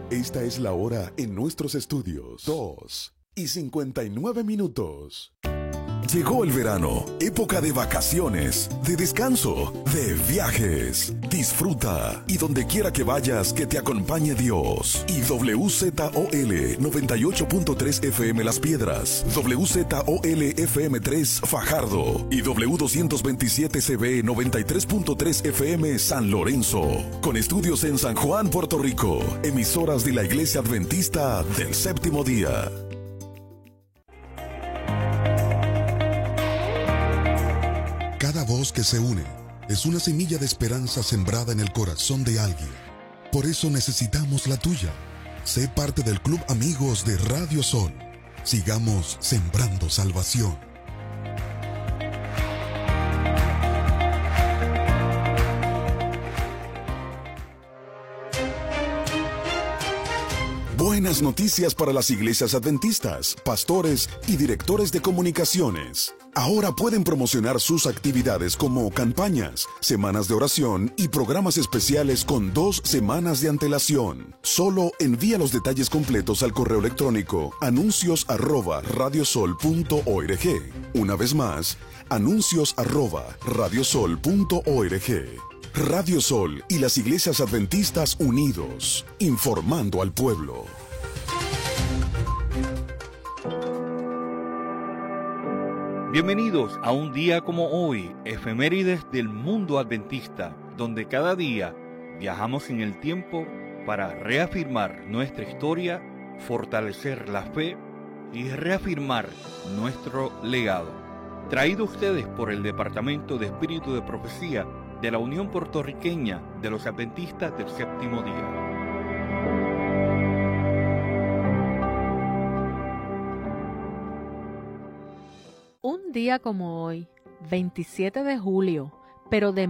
Esta es la hora en nuestros estudios. 2:59. Llegó el verano, época de vacaciones, de descanso, de viajes. Disfruta y donde quiera que vayas, que te acompañe Dios. Y WZOL 98.3 FM Las Piedras, WZOL FM 3 Fajardo y W227 CB 93.3 FM San Lorenzo. Con estudios en San Juan, Puerto Rico. Emisoras de la Iglesia Adventista del Séptimo Día. Cada voz que se une es una semilla de esperanza sembrada en el corazón de alguien. Por eso necesitamos la tuya. Sé parte del Club Amigos de Radio Sol. Sigamos sembrando salvación. Buenas noticias para las iglesias adventistas, pastores y directores de comunicaciones. Ahora pueden promocionar sus actividades como campañas, semanas de oración y programas especiales con 2 semanas de antelación. Solo envía los detalles completos al correo electrónico anuncios@radiosol.org. Una vez más, anuncios@radiosol.org. Radio Sol y las iglesias adventistas unidos, informando al pueblo. Bienvenidos a un día como hoy, efemérides del mundo adventista, donde cada día viajamos en el tiempo para reafirmar nuestra historia, fortalecer la fe y reafirmar nuestro legado. Traído a ustedes por el Departamento de Espíritu de Profecía de la Unión Puertorriqueña de los Adventistas del Séptimo Día. Un día como hoy, 27 de julio, pero de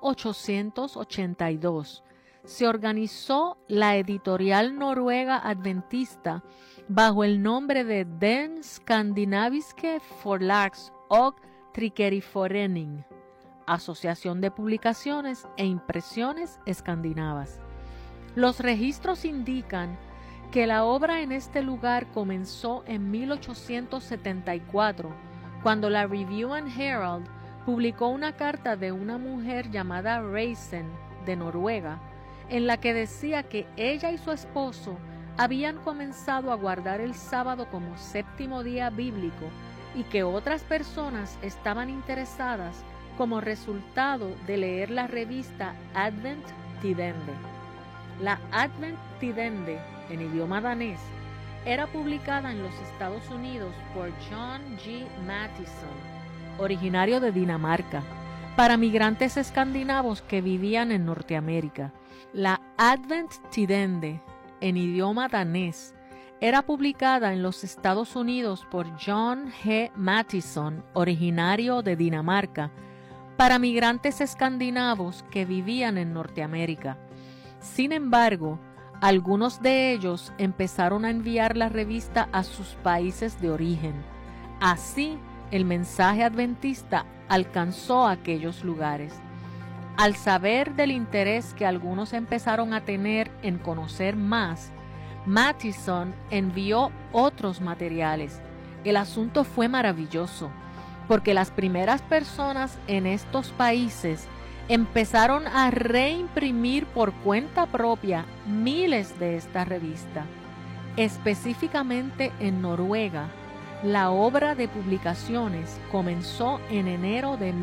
1882, se organizó la editorial noruega adventista bajo el nombre de Den Skandinaviske Forlags og Trykkeriforening, Asociación de Publicaciones e Impresiones Escandinavas. Los registros indican que la obra en este lugar comenzó en 1874, cuando la Review and Herald publicó una carta de una mujer llamada Reisen, de Noruega, en la que decía que ella y su esposo habían comenzado a guardar el sábado como séptimo día bíblico y que otras personas estaban interesadas como resultado de leer la revista Advent Tidende. La Advent Tidende, en idioma danés, era publicada en los Estados Unidos por John G. Mattison, originario de Dinamarca, para migrantes escandinavos que vivían en Norteamérica. La Advent Tidende, en idioma danés, era publicada en los Estados Unidos por John G. Mattison, originario de Dinamarca, para migrantes escandinavos que vivían en Norteamérica. Sin embargo, algunos de ellos empezaron a enviar la revista a sus países de origen. Así, el mensaje adventista alcanzó aquellos lugares. Al saber del interés que algunos empezaron a tener en conocer más, Mattison envió otros materiales. El asunto fue maravilloso, porque las primeras personas en estos países empezaron a reimprimir por cuenta propia miles de esta revista. Específicamente en Noruega, la obra de publicaciones comenzó en enero de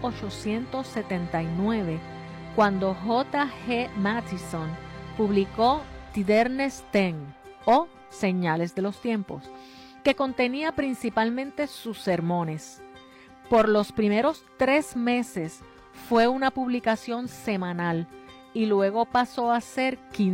1879, cuando J. G. Mattison publicó Tidernes Tegn, o Señales de los Tiempos, que contenía principalmente sus sermones. Por los primeros 3 meses fue una publicación semanal y luego pasó a ser quincenal.